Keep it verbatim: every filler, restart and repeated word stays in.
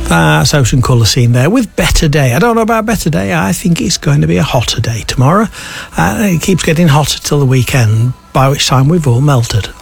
That's Ocean Colour Scene there with Better Day. I don't know about Better Day. I think it's going to be a hotter day tomorrow. Uh, it keeps getting hotter till the weekend, by which time we've all melted.